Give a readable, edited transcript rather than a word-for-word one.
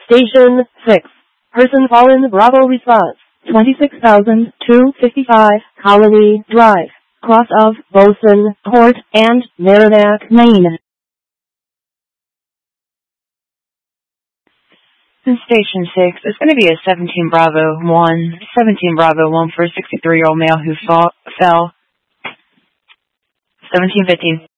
Station 6. Person fallen. Bravo response. 26,255 Colony Drive, cross of Bosun Court and Merrimack, Maine. Station 6 is going to be a 17 Bravo 1 for a 63-year-old male who fell. 1715.